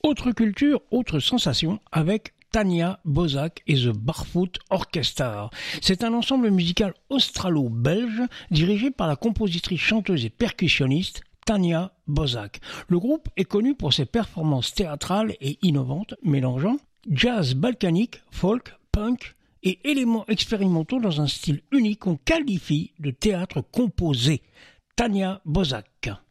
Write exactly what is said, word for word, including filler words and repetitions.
Autre culture, autre sensation avec Tania Bozak et The Barfoot Orchestra. C'est un ensemble musical australo-belge dirigé par la compositrice, chanteuse et percussionniste Tania Bozak. Le groupe est connu pour ses performances théâtrales et innovantes, mélangeant jazz balkanique, folk, punk et éléments expérimentaux dans un style unique qu'on qualifie de théâtre composé. Tania Bozak.